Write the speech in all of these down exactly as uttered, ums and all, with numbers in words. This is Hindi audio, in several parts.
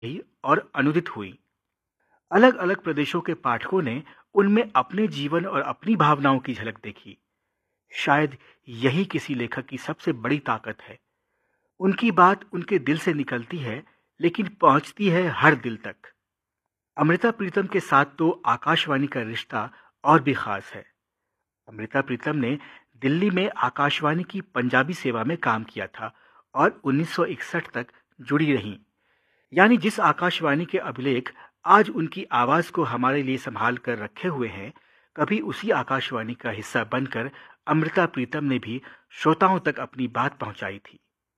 गई और अनुदित हुई। अलग अलग प्रदेशों के पाठकों ने उनमें अपने जीवन और अपनी भावनाओं की झलक देखी। शायद यही किसी लेखक की सबसे बड़ी ताकत है। उनकी बात उनके दिल से निकलती है, लेकिन पहुंचती है हर दिल तक। अमृता प्रीतम के साथ तो आकाशवाणी का रिश्ता और भी खास है। अमृता प्रीतम ने दिल्ली में आकाशवाणी की पंजाबी सेवा में काम किया था और उन्नीस सौ इकसठ तक जुड़ी रहीं। यानी जिस आकाशवाणी के अभिलेख आज उनकी आवाज को हमारे लिए संभाल कर रखे हुए हैं, कभी उसी आकाशवाणी का हिस्सा बनकर अमृता प्रीतम ने भी श्रोताओं तक अपनी बात पहुंचाई थी।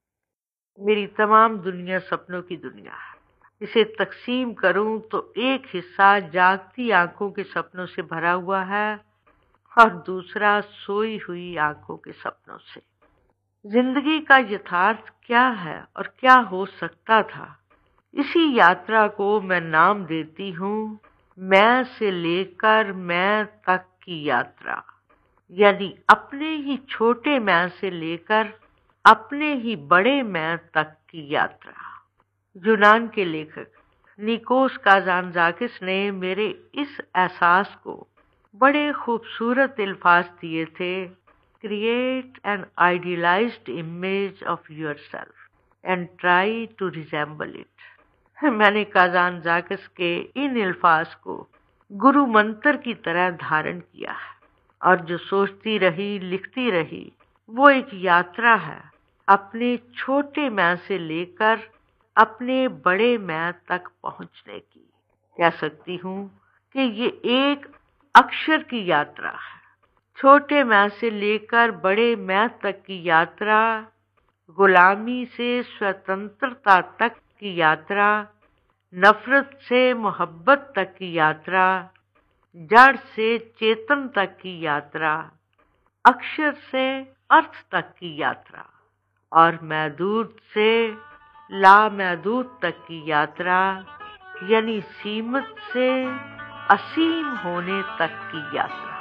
मेरी तमाम दुनिया सपनों की दुनिया है। इसे तकसीम करूं तो एक हिस्सा जागती आंखों के सपनों से भरा हुआ है और दूसरा सोई हुई आंखों के सपनों से। जिंदगी का यथार्थ क्या है और क्या हो सकता था, इसी यात्रा को मैं नाम देती हूँ मैं से लेकर मैं तक की यात्रा। यानी अपने ही छोटे मैं से लेकर अपने ही बड़े मैं तक की यात्रा। यूनान के लेखक निकोस काजानज़ाकिस ने मेरे इस एहसास को बड़े खूबसूरत अल्फाज दिए थे। Create an idealised image of yourself and try to resemble it. मैंने काजानज़ाकिस के इन अल्फाज को गुरु मंत्र की तरह धारण किया है और जो सोचती रही लिखती रही वो एक यात्रा है अपने छोटे मैं से लेकर अपने बड़े मैं तक पहुंचने की। कह सकती हूँ कि ये एक अक्षर की यात्रा है। छोटे मैं से लेकर बड़े मैं तक की यात्रा, गुलामी से स्वतंत्रता तक की यात्रा, नफरत से मोहब्बत तक की यात्रा, जड़ से चेतन तक की यात्रा, अक्षर से अर्थ तक की यात्रा और महदूद से लामहदूद तक की यात्रा, यानी सीमित से असीम होने तक की यात्रा।